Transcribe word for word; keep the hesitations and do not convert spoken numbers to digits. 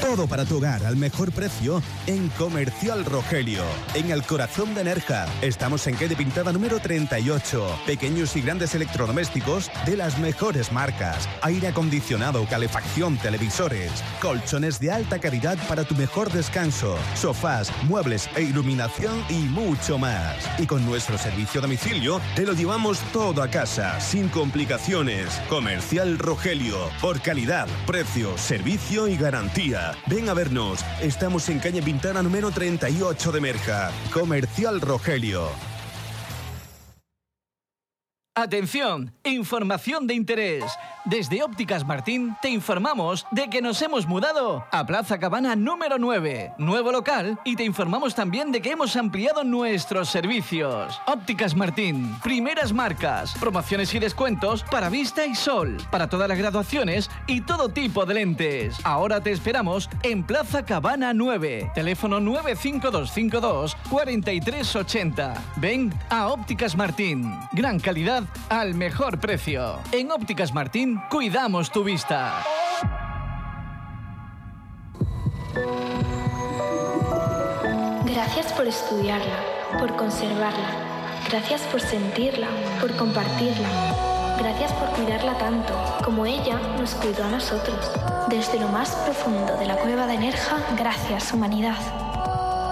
Todo para tu hogar al mejor precio en Comercial Rogelio, en el corazón de Nerja. Estamos en calle Pintada número treinta y ocho. Pequeños y grandes electrodomésticos de las mejores marcas. Aire acondicionado, calefacción, televisores, colchones de alta calidad para tu mejor descanso, sofás, muebles e iluminación y mucho más. Y con nuestro servicio a domicilio te lo llevamos todo a casa, sin complicaciones. Comercial Rogelio, por calidad, precio, servicio y garantía. Ven a vernos, estamos en calle Pintana número treinta y ocho de Nerja. Comercial Rogelio. Atención, información de interés. Desde Ópticas Martín te informamos de que nos hemos mudado a Plaza Cabana número nueve, nuevo local, y te informamos también de que hemos ampliado nuestros servicios. Ópticas Martín, primeras marcas, promociones y descuentos para vista y sol, para todas las graduaciones y todo tipo de lentes. Ahora te esperamos en Plaza Cabana nueve, teléfono nueve cinco dos cinco dos cuatro tres ocho cero. Ven a Ópticas Martín, gran calidad al mejor precio. En Ópticas Martín cuidamos tu vista. Gracias por estudiarla, por conservarla. Gracias por sentirla, por compartirla. Gracias por cuidarla tanto, como ella nos cuidó a nosotros. Desde lo más profundo de la cueva de Nerja, gracias, humanidad.